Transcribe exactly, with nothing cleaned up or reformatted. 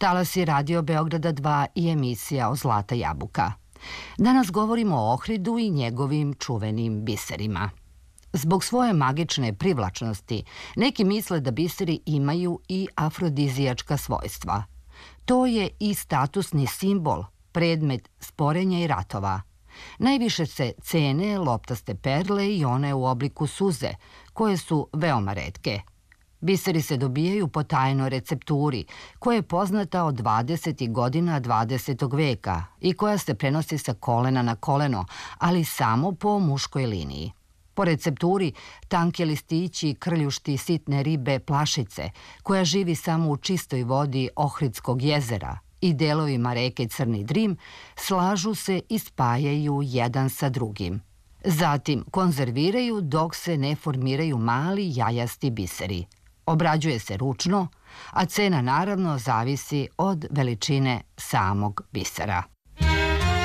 Talasi Radio Beograda dva i emisija o Zlata jabuka. Danas govorimo o ohridu i njegovim čuvenim biserima. Zbog svoje magične privlačnosti, neki misle da biseri imaju i afrodizijačka svojstva. To je i statusni simbol, predmet sporenja i ratova. Najviše se cene loptaste perle i one u obliku suze, koje su veoma retke. Biseri se dobijaju po tajnoj recepturi, koja je poznata od dvadesetih godina dvadesetog veka i koja se prenosi sa kolena na koleno, ali samo po muškoj liniji. Po recepturi, tanke listići, krljušti, sitne ribe, plašice, koja živi samo u čistoj vodi Ohridskog jezera i delovima reke Crni Drim, slažu se i spajaju jedan sa drugim. Zatim konzerviraju dok se ne formiraju mali jajasti biseri. Obrađuje se ručno, a cena naravno zavisi od veličine samog bisera.